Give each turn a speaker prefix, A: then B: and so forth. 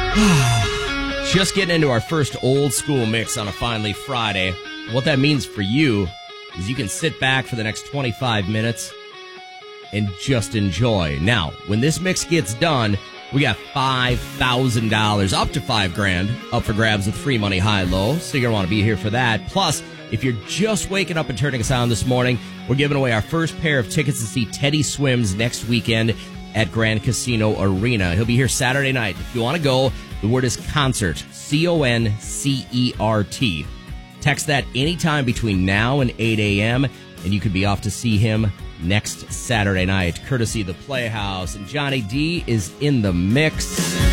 A: Just getting into our first old school mix on a Finally Friday. What that means for you is you can sit back for the next 25 minutes and just enjoy. Now, when this mix gets done, we got $5,000, up to $5,000 up for grabs with free money high-low. So you're going to want to be here for that. Plus, if you're just waking up and turning us on this morning, we're giving away our first pair of tickets to see Teddy Swims next weekend at Grand Casino Arena. He'll be here Saturday night. If you want to go, the word is concert, CONCERT. Text that anytime between now and 8 a.m., and you could be off to see him next Saturday night, courtesy of the Playhouse. And Johnny D is in the mix.